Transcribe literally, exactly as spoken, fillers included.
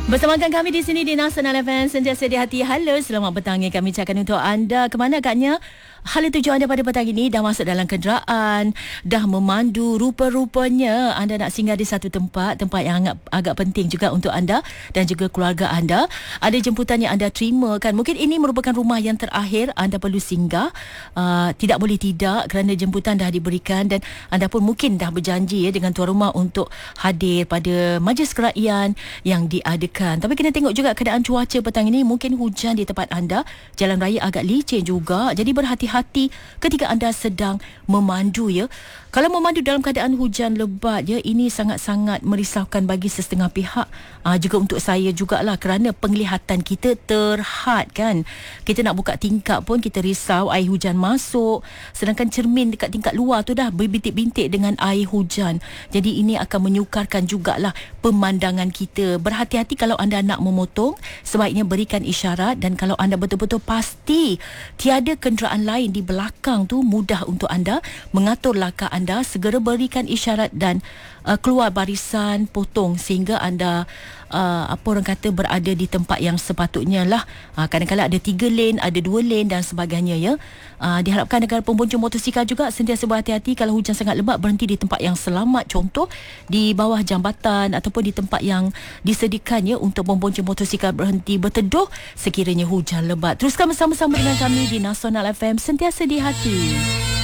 Bersamakan kami di sini di Nasional F M, sentiasa di hati. Halo, selamat petang yang kami ucapkan untuk anda. Kemana agaknya? Hala tuju anda pada petang ini dah masuk dalam kenderaan, dah memandu. Rupa-rupanya anda nak singgah di satu tempat, tempat yang agak, agak penting juga untuk anda dan juga keluarga anda. Ada jemputan yang anda terima kan. Mungkin ini merupakan rumah yang terakhir anda perlu singgah. Uh, tidak boleh tidak kerana jemputan dah diberikan dan anda pun mungkin dah berjanji ya dengan tuan rumah untuk hadir pada majlis keraian yang diadakan. Tapi kena tengok juga keadaan cuaca petang ini. Mungkin hujan di tempat anda, jalan raya agak licin juga. Jadi berhati-hati ketika anda sedang memandu ya. Kalau memandu dalam keadaan hujan lebat ya, ini sangat-sangat merisaukan bagi setengah pihak. Aa, juga untuk saya jugalah kerana penglihatan kita terhad kan. Kita nak buka tingkap pun kita risau air hujan masuk. Sedangkan cermin dekat tingkap luar tu dah berbintik-bintik dengan air hujan. Jadi ini akan menyukarkan jugalah pemandangan kita. Berhati-hati kalau anda nak memotong, sebaiknya berikan isyarat. Dan kalau anda betul-betul pasti tiada kenderaan lain di belakang tu, mudah untuk anda mengatur langkah anda, segera berikan isyarat dan uh, keluar barisan potong sehingga anda uh, apa orang kata berada di tempat yang sepatutnya lah. Uh, kadang-kadang ada tiga lane, ada dua lane dan sebagainya ya. Uh, diharapkan negara pembonceng motosikal juga sentiasa berhati-hati kalau hujan sangat lebat, berhenti di tempat yang selamat, contoh di bawah jambatan ataupun di tempat yang disediakan ya untuk pembonceng motosikal berhenti berteduh sekiranya hujan lebat. Teruskan bersama-sama dengan kami di Nasional F M, sentiasa di hati.